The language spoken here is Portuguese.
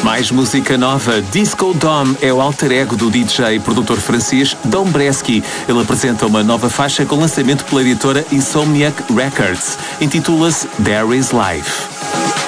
Mais música nova. Disco Dom é o alter ego do DJ e produtor francês Dombresky. Ele apresenta uma nova faixa com lançamento pela editora Insomniac Records. Intitula-se There Is Life.